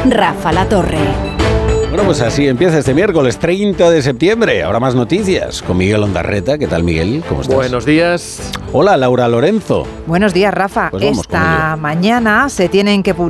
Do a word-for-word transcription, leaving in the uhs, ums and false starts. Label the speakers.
Speaker 1: Rafa La Torre.
Speaker 2: Bueno, pues así empieza este miércoles treinta de septiembre. Ahora más noticias con Miguel Ondarreta. ¿Qué tal, Miguel? ¿Cómo estás?
Speaker 3: Buenos días.
Speaker 2: Hola, Laura Lorenzo.
Speaker 4: Buenos días, Rafa.
Speaker 2: Pues vamos
Speaker 4: Esta mañana se tienen que publicar